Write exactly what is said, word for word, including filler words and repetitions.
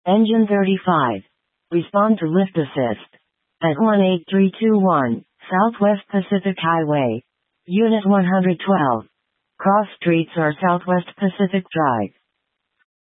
Engine thirty-five. Respond to lift assist. At one eight three two one, Southwest Pacific Highway. Unit one hundred twelve. Cross streets or Southwest Pacific Drive.